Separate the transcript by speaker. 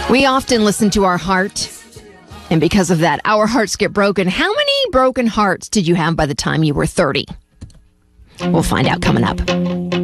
Speaker 1: We often listen to our heart, and because of that, our hearts get broken. How many broken hearts did you have by the time you were 30? We'll find out coming up.